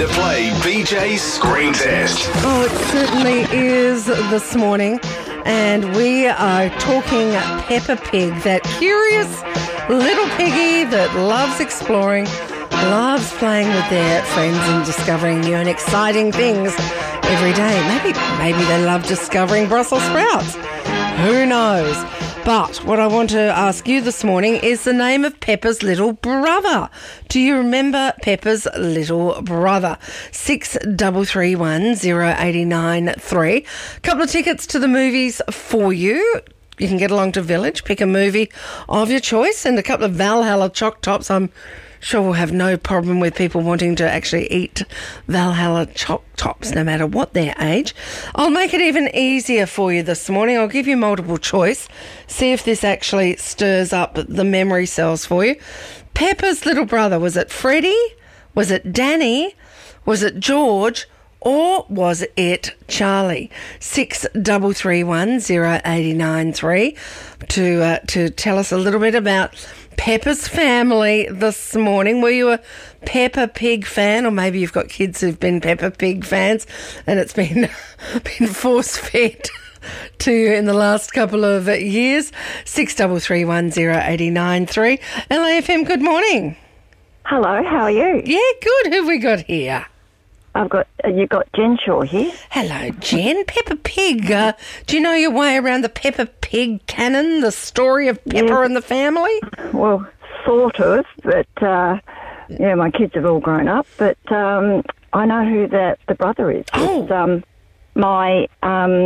to play BJ's Screen Test. Oh, it certainly is this morning. And we are talking Peppa Pig, that curious little piggy that loves exploring, loves playing with their friends and discovering new and exciting things every day. Maybe they love discovering Brussels sprouts. Who knows? But what I want to ask you this morning is the name of Peppa's little brother. Do you remember Peppa's little brother? 63310893. Couple of tickets to the movies for you. You can get along to Village, pick a movie of your choice, and a couple of Valhalla choc tops. I'm sure we'll have no problem with people wanting to actually eat Valhalla choc tops, no matter what their age. I'll make it even easier for you this morning. I'll give you multiple choice. See if this actually stirs up the memory cells for you. Peppa's little brother, was it Freddie? Was it Danny? Was it George? Or was it Charlie? 63310893 to tell us a little bit about Peppa's family this morning. Were you a Peppa Pig fan? Or maybe you've got kids who've been Peppa Pig fans and it's been force-fed to you in the last couple of years. 63310893. LAFM, good morning. Hello, how are you? Yeah, good. Who have we got here? You've got Jen Shaw here. Hello, Jen. Peppa Pig. Do you know your way around the Peppa Pig canon, the story of Peppa and the family? Well, sort of, but my kids have all grown up, but I know who the brother is. Oh. It's, my